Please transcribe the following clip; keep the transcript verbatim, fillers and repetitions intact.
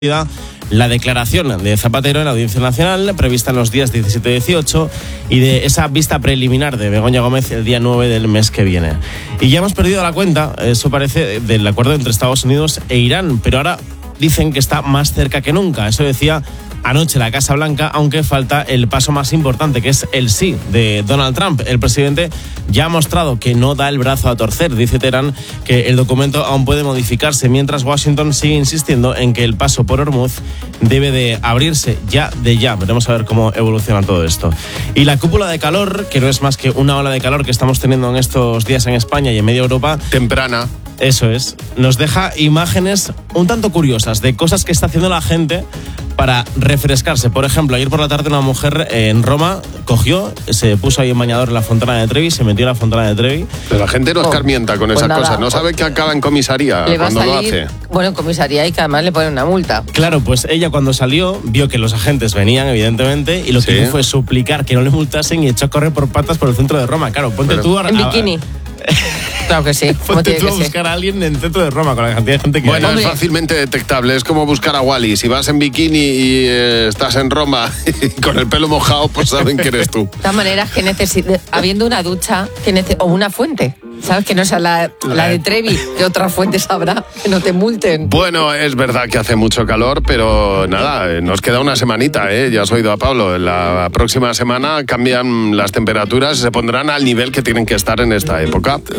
la declaración de Zapatero en la Audiencia Nacional, prevista en los días diecisiete y dieciocho, y de esa vista preliminar de Begoña Gómez el día nueve del mes que viene. Y ya hemos perdido la cuenta, eso parece, del acuerdo entre Estados Unidos e Irán, pero ahora dicen que está más cerca que nunca. Eso decía anoche la Casa Blanca, aunque falta el paso más importante, que es el sí de Donald Trump. El presidente ya ha mostrado que no da el brazo a torcer. Dice Teherán que el documento aún puede modificarse, mientras Washington sigue insistiendo en que el paso por Hormuz debe de abrirse ya de ya. Veremos a ver cómo evoluciona todo esto. Y la cúpula de calor, que no es más que una ola de calor que estamos teniendo en estos días en España y en media Europa. Temprana. Eso es. Nos deja imágenes un tanto curiosas de cosas que está haciendo la gente para refrescarse. Por ejemplo, ayer por la tarde una mujer en Roma cogió, se puso ahí en bañador en la Fontana de Trevi, se metió en la Fontana de Trevi. Pero la gente no escarmienta con pues esas nada, cosas, no sabe que acaba en comisaría le va cuando a salir, lo hace. Bueno, en comisaría y que además le ponen una multa. Claro, pues ella cuando salió vio que los agentes venían, evidentemente, y lo que ¿Sí? hizo fue suplicar que no le multasen y echó a correr por patas por el centro de Roma. Claro, ponte Pero, tú a, En bikini. Claro que sí. Ponte tú a que ser? buscar a alguien en el centro de Roma con la cantidad de gente que Bueno, hay. es fácilmente detectable, es como buscar a Wally. Si vas en bikini y eh, estás en Roma y con el pelo mojado, pues saben que eres tú. De todas maneras, que necesite, habiendo una ducha que nece- o una fuente, ¿sabes? Que no sea la, la de Trevi, que otras fuentes habrá, que no te multen. Bueno, es verdad que hace mucho calor, pero nada, eh, nos queda una semanita, ¿eh? Ya has oído a Pablo. La próxima semana cambian las temperaturas y se pondrán al nivel que tienen que estar en esta época.